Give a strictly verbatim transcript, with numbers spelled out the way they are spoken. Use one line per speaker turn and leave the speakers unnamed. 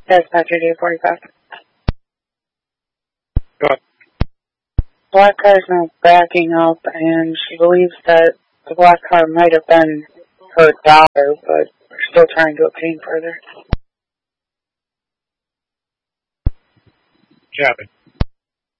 Dispatcher D forty-five.
Go ahead.
Black car's now backing up, and she believes that the black car might have been her daughter, but we're still trying to obtain further.
Cabin.